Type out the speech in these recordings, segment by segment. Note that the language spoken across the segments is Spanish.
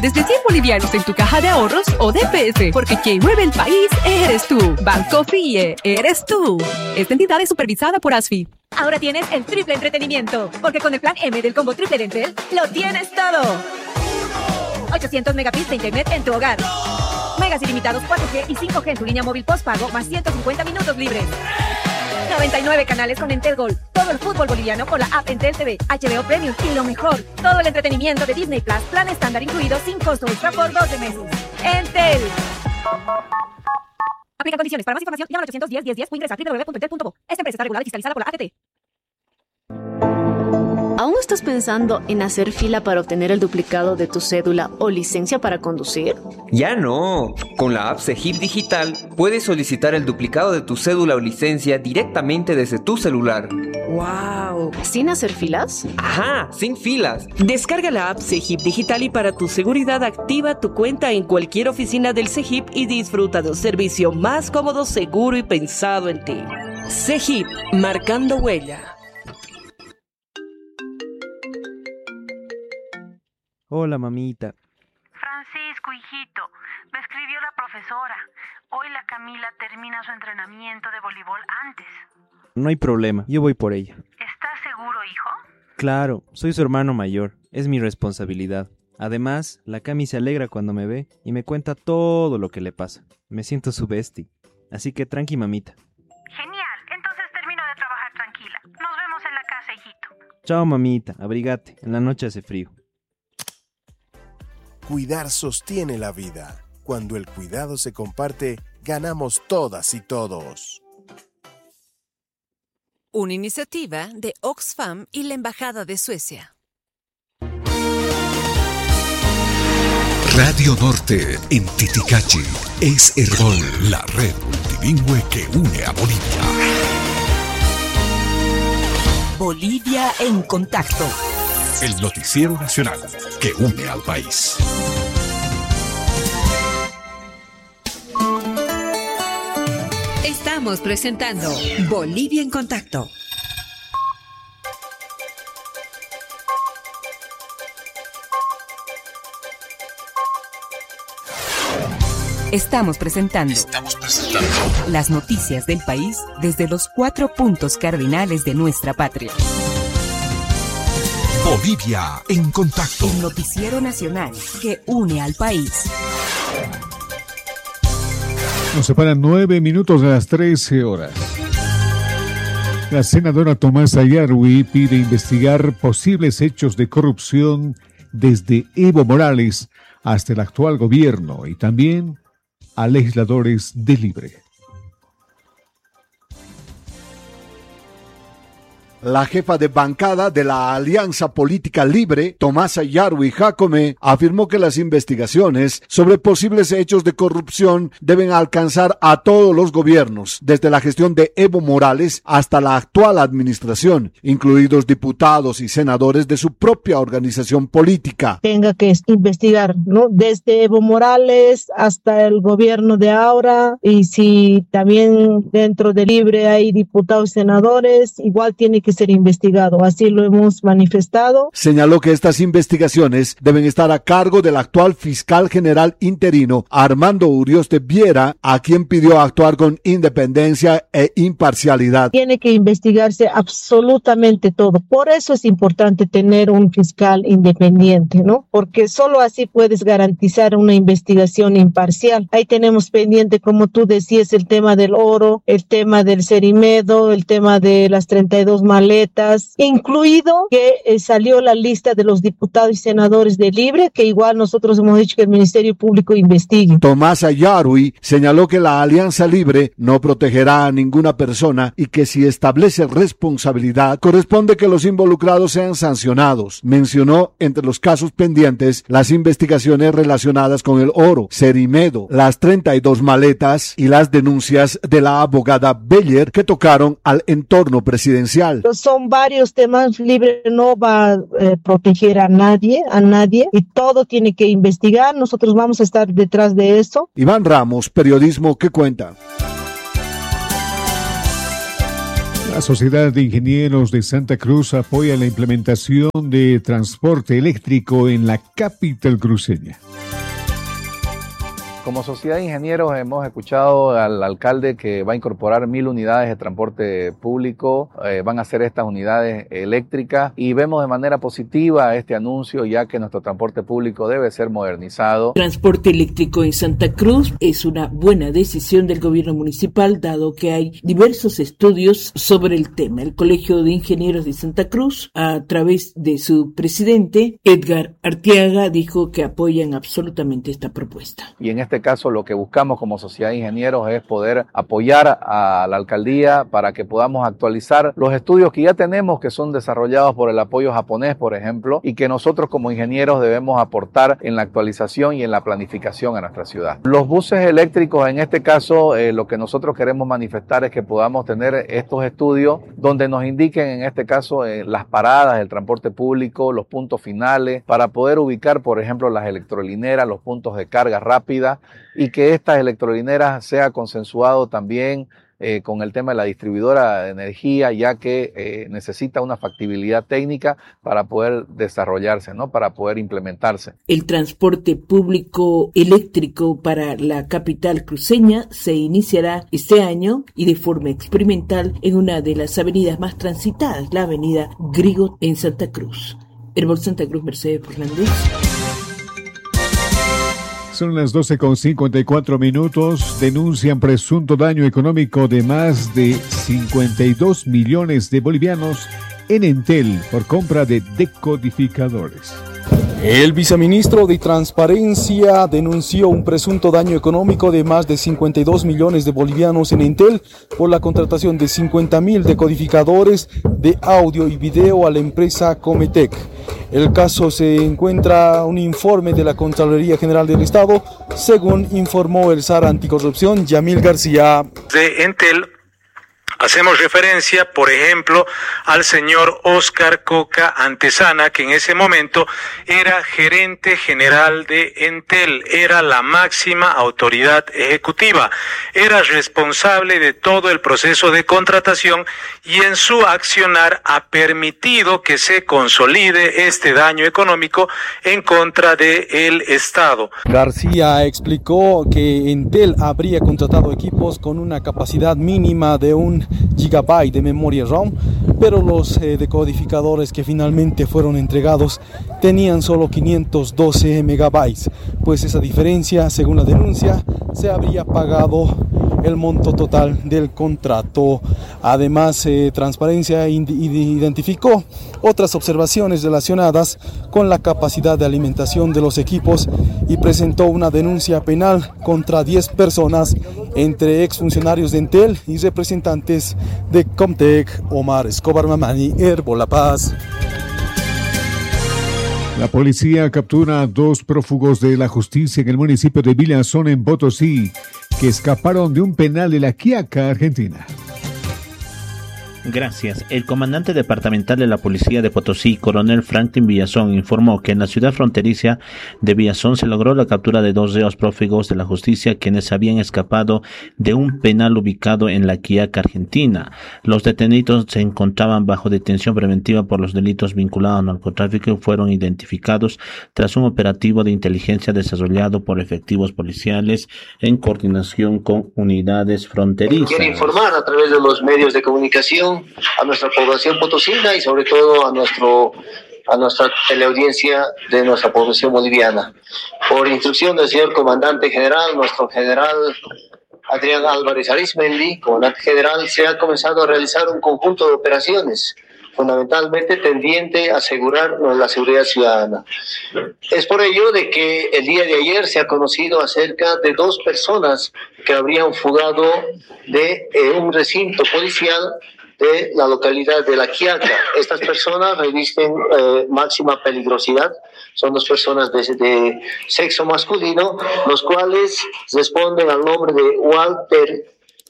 desde 100 bolivianos en tu caja de ahorros o DPS, porque quien mueve el país eres tú. Banco FIE, eres tú. Esta entidad es supervisada por ASFI. Ahora tienes el triple entretenimiento, porque con el plan M del combo triple de Entel, lo tienes todo. 800 megabits de internet en tu hogar. Megas ilimitados 4G y 5G en tu línea móvil postpago, más 150 minutos libres. 99 canales con Entel Gold. Todo el fútbol boliviano con la app Entel TV, HBO Premium y lo mejor, todo el entretenimiento de Disney Plus, plan estándar incluido sin costo extra por 12 meses. Entel. Aplica condiciones. Para más información, llama al 810-1010 o ingresa a www.entel.bo. Esta empresa está regulada y fiscalizada por la ATT. ¿Aún estás pensando en hacer fila para obtener el duplicado de tu cédula o licencia para conducir? Ya no. Con la app CEGIP Digital puedes solicitar el duplicado de tu cédula o licencia directamente desde tu celular. ¡Wow! ¿Sin hacer filas? ¡Ajá! ¡Sin filas! Descarga la app CEGIP Digital y para tu seguridad activa tu cuenta en cualquier oficina del CEGIP y disfruta de un servicio más cómodo, seguro y pensado en ti. CEGIP, marcando huella. Hola, mamita. Francisco, hijito, me escribió la profesora. Hoy la Camila termina su entrenamiento de voleibol antes. No hay problema, yo voy por ella. ¿Estás seguro, hijo? Claro, soy su hermano mayor, es mi responsabilidad. Además, la Cami se alegra cuando me ve y me cuenta todo lo que le pasa. Me siento su bestie, así que tranqui, mamita. Genial, entonces termino de trabajar tranquila. Nos vemos en la casa, hijito. Chao, mamita, abrigate, en la noche hace frío. Cuidar sostiene la vida. Cuando el cuidado se comparte, ganamos todas y todos. Una iniciativa de Oxfam y la Embajada de Suecia. Radio Norte en Titicachi es Herbol, la red multilingüe que une a Bolivia. Bolivia en contacto. El noticiero nacional que une al país. Estamos presentando Bolivia en contacto. Estamos presentando las noticias del país desde los 4 puntos cardinales de nuestra patria. Bolivia en contacto. El noticiero nacional que une al país. Nos separan 9 minutos de las 13 horas. La senadora Tomasa Yarwi pide investigar posibles hechos de corrupción desde Evo Morales hasta el actual gobierno y también a legisladores de Libre. La jefa de bancada de la Alianza Política Libre, Tomasa Yarwi Jacome, afirmó que las investigaciones sobre posibles hechos de corrupción deben alcanzar a todos los gobiernos, desde la gestión de Evo Morales hasta la actual administración, incluidos diputados y senadores de su propia organización política. Tenga que investigar, ¿no? Desde Evo Morales hasta el gobierno de ahora, y si también dentro de Libre hay diputados y senadores, igual tiene que ser investigado, así lo hemos manifestado. Señaló que estas investigaciones deben estar a cargo del actual fiscal general interino Armando Urioste Viera, a quien pidió actuar con independencia e imparcialidad. Tiene que investigarse absolutamente todo, por eso es importante tener un fiscal independiente, ¿no? Porque solo así puedes garantizar una investigación imparcial. Ahí tenemos pendiente, como tú decías, el tema del oro, el tema del Cerimedo, el tema de las 32 maletas, incluido que salió la lista de los diputados y senadores de Libre, que igual nosotros hemos dicho que el Ministerio Público investigue. Tomasa Yarwi señaló que la Alianza Libre no protegerá a ninguna persona y que si establece responsabilidad, corresponde que los involucrados sean sancionados. Mencionó entre los casos pendientes las investigaciones relacionadas con el oro, Cerimedo, las 32 maletas y las denuncias de la abogada Beller que tocaron al entorno presidencial. Son varios temas. Libre no va a proteger a nadie, y todo tiene que investigar. Nosotros vamos a estar detrás de eso. Iván Ramos, Periodismo que Cuenta. La Sociedad de Ingenieros de Santa Cruz apoya la implementación de transporte eléctrico en la capital cruceña. Como Sociedad de Ingenieros hemos escuchado al alcalde que va a incorporar 1.000 unidades de transporte público, van a ser estas unidades eléctricas y vemos de manera positiva este anuncio ya que nuestro transporte público debe ser modernizado. Transporte eléctrico en Santa Cruz es una buena decisión del gobierno municipal dado que hay diversos estudios sobre el tema. El Colegio de Ingenieros de Santa Cruz, a través de su presidente, Edgar Arteaga, dijo que apoyan absolutamente esta propuesta. Y en este caso lo que buscamos como Sociedad de Ingenieros es poder apoyar a la alcaldía para que podamos actualizar los estudios que ya tenemos que son desarrollados por el apoyo japonés, por ejemplo, y que nosotros como ingenieros debemos aportar en la actualización y en la planificación a nuestra ciudad. Los buses eléctricos, en este caso, lo que nosotros queremos manifestar es que podamos tener estos estudios donde nos indiquen, en este caso, las paradas del transporte público, los puntos finales, para poder ubicar, por ejemplo, las electrolineras, los puntos de carga rápida, y que estas electrolineras sea consensuado también con el tema de la distribuidora de energía, ya que necesita una factibilidad técnica para poder desarrollarse, ¿no? Para poder implementarse. El transporte público eléctrico para la capital cruceña se iniciará este año y de forma experimental en una de las avenidas más transitadas, la avenida Grigot en Santa Cruz. Herbol Santa Cruz, Mercedes Fernández. Son las 12:54. Denuncian presunto daño económico de más de 52 millones de bolivianos en Entel por compra de decodificadores. El viceministro de Transparencia denunció un presunto daño económico de más de 52 millones de bolivianos en Entel por la contratación de 50.000 decodificadores de audio y video a la empresa Cometec. El caso se encuentra un informe de la Contraloría General del Estado, según informó el SAR Anticorrupción, Yamil García. De Entel hacemos referencia, por ejemplo, al señor Oscar Coca Antesana, que en ese momento era gerente general de Entel, era la máxima autoridad ejecutiva, era responsable de todo el proceso de contratación y en su accionar ha permitido que se consolide este daño económico en contra del Estado. García explicó que Entel habría contratado equipos con una capacidad mínima de 1 gigabyte de memoria RAM, pero los decodificadores que finalmente fueron entregados tenían solo 512 megabytes, pues esa diferencia, según la denuncia, se habría pagado el monto total del contrato. Además, Transparencia identificó otras observaciones relacionadas con la capacidad de alimentación de los equipos y presentó una denuncia penal contra 10 personas, entre exfuncionarios de Entel y representantes de Comtec. Omar Escobar Mamani, Herbol La Paz. La policía captura a 2 prófugos de la justicia en el municipio de Villazón, en Potosí, que escaparon de un penal de La Quiaca, Argentina. Gracias. El comandante departamental de la Policía de Potosí, coronel Franklin Villazón, informó que en la ciudad fronteriza de Villazón se logró la captura de 2 reos prófugos de la justicia quienes habían escapado de un penal ubicado en La Quiaca, Argentina. Los detenidos se encontraban bajo detención preventiva por los delitos vinculados al narcotráfico y fueron identificados tras un operativo de inteligencia desarrollado por efectivos policiales en coordinación con unidades fronterizas. Quiero informar a través de los medios de comunicación a nuestra población potosina y sobre todo a nuestra teleaudiencia de nuestra población boliviana. Por instrucción del señor comandante general, nuestro general Adrián Álvarez Arizmendi, comandante general, se ha comenzado a realizar un conjunto de operaciones fundamentalmente tendiente a asegurar la seguridad ciudadana. Es por ello de que el día de ayer se ha conocido acerca de 2 personas que habrían fugado de un recinto policial de la localidad de La Quiaca. Estas personas revisten máxima peligrosidad. Son 2 personas de sexo masculino, los cuales responden al nombre de Walter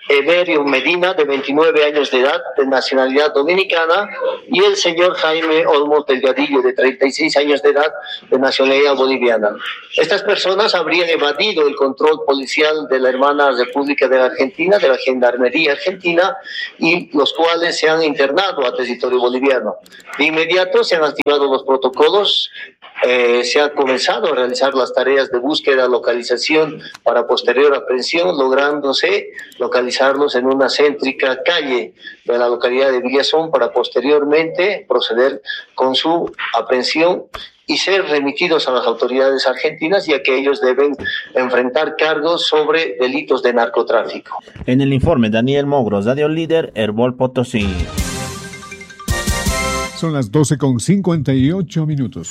Everio Medina, de 29 años de edad, de nacionalidad dominicana, y el señor Jaime Olmos Delgadillo, de 36 años de edad, de nacionalidad boliviana. Estas personas habrían evadido el control policial de la hermana República de la Argentina, de la Gendarmería Argentina, y los cuales se han internado a territorio boliviano. De inmediato se han activado los protocolos, se ha comenzado a realizar las tareas de búsqueda, localización para posterior aprehensión, lográndose localizarlos en una céntrica calle de la localidad de Villazón para posteriormente proceder con su aprehensión y ser remitidos a las autoridades argentinas, ya que ellos deben enfrentar cargos sobre delitos de narcotráfico. En el informe, Daniel Mogros, Radio Líder, Herbol Potosí. Son las 12:58.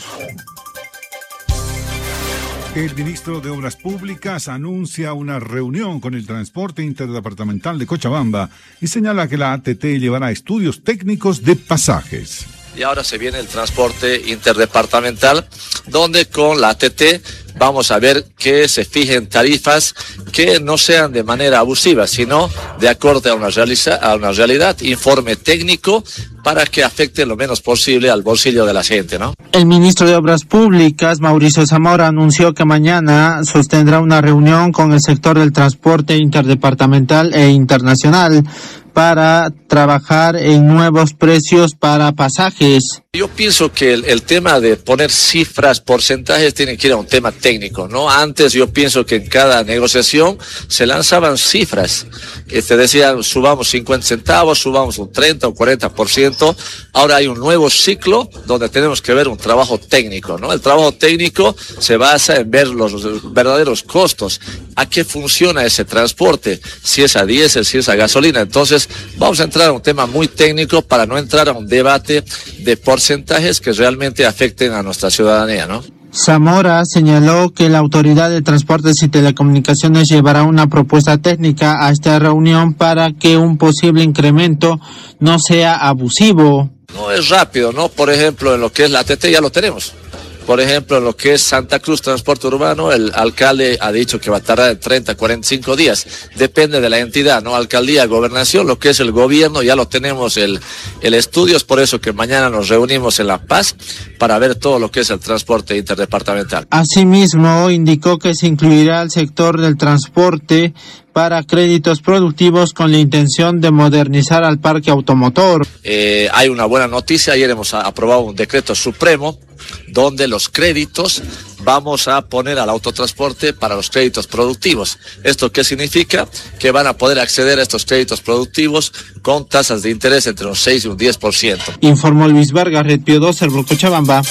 El ministro de Obras Públicas anuncia una reunión con el transporte interdepartamental de Cochabamba y señala que la ATT llevará estudios técnicos de pasajes. Y ahora se viene el transporte interdepartamental, donde con la ATT vamos a ver que se fijen tarifas que no sean de manera abusiva, sino de acorde a una realidad, informe técnico para que afecte lo menos posible al bolsillo de la gente, ¿no? El ministro de Obras Públicas, Mauricio Zamora, anunció que mañana sostendrá una reunión con el sector del transporte interdepartamental e internacional para trabajar en nuevos precios para pasajes. Yo pienso que el tema de poner cifras, porcentajes, tiene que ir a un tema técnico, ¿no? Antes yo pienso que en cada negociación se lanzaban cifras. Te decían, subamos 50 centavos, subamos un 30 o 40%. Ahora hay un nuevo ciclo donde tenemos que ver un trabajo técnico, ¿no? El trabajo técnico se basa en ver los verdaderos costos. ¿A qué funciona ese transporte? Si es a diésel, si es a gasolina. Entonces, vamos a entrar a un tema muy técnico para no entrar a un debate de porcentajes que realmente afecten a nuestra ciudadanía, ¿no? Zamora señaló que la Autoridad de Transportes y Telecomunicaciones llevará una propuesta técnica a esta reunión para que un posible incremento no sea abusivo. No es rápido, ¿no? Por ejemplo, en lo que es la ATT ya lo tenemos. Por ejemplo, en lo que es Santa Cruz Transporte Urbano, el alcalde ha dicho que va a tardar 30, 45 días. Depende de la entidad, ¿no? Alcaldía, gobernación, lo que es el gobierno, ya lo tenemos el estudio. Es por eso que mañana nos reunimos en La Paz para ver todo lo que es el transporte interdepartamental. Asimismo, indicó que se incluirá al sector del transporte para créditos productivos con la intención de modernizar al parque automotor. Hay una buena noticia, ayer hemos aprobado un decreto supremo donde los créditos vamos a poner al autotransporte para los créditos productivos. ¿Esto qué significa? Que van a poder acceder a estos créditos productivos con tasas de interés entre un 6 y un 10%. Informó Luis Vargas, Red Pío 2, Cerro Cochabamba.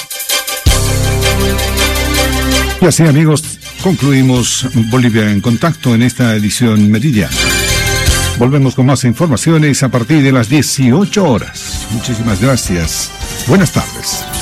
Y así, amigos, concluimos Bolivia en Contacto en esta edición meridiana. Volvemos con más informaciones a partir de las 18 horas. Muchísimas gracias. Buenas tardes.